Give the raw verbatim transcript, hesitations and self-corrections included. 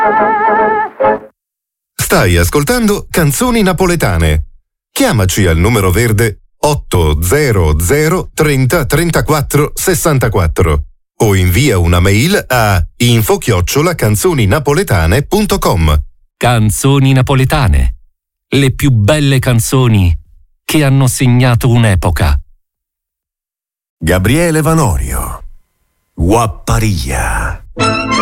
Stai ascoltando Canzoni Napoletane. Chiamaci al numero verde otto zero zero trenta trentaquattro sessantaquattro o invia una mail a info chiocciola canzoninapoletane punto com. Canzoni Napoletane. Le più belle canzoni che hanno segnato un'epoca. Gabriele Vanorio, Guapparia.